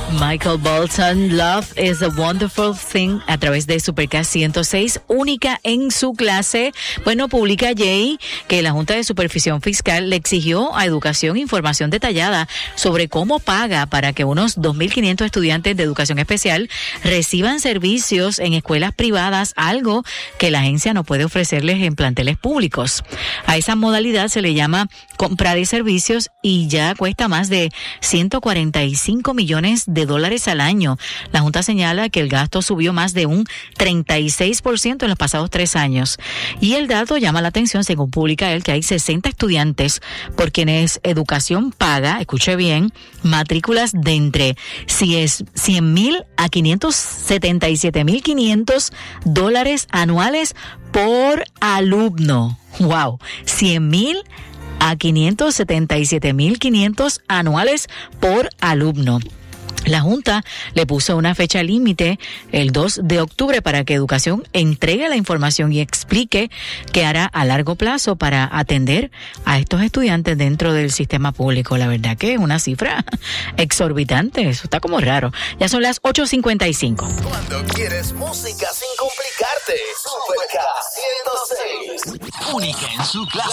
Michael Bolton, Love is a Wonderful Thing, a través de Supercast 106, única en su clase. Bueno, publica Jay que la Junta de Supervisión Fiscal le exigió a Educación información detallada sobre cómo paga para que unos 2.500 estudiantes de educación especial reciban servicios en escuelas privadas, algo que la agencia no puede ofrecerles en planteles públicos. A esa modalidad se le llama compra de servicios y ya cuesta más de 145 millones de dólares al año. La Junta señala que el gasto subió más de un 36% en los pasados 3 años. Y el dato llama la atención, según publica él, que hay 60 estudiantes por quienes Educación paga, escuche bien, matrículas de entre 100,000 a 577,500 dólares anuales por alumno. ¡Wow! 100,000 a 577,500 anuales por alumno. La Junta le puso una fecha límite, el 2 de octubre, para que Educación entregue la información y explique qué hará a largo plazo para atender a estos estudiantes dentro del sistema público. La verdad que es una cifra exorbitante, eso está como raro. Ya son las 8:55. Cuando quieres música sin complicarte, Supercast 106. Única en su clase.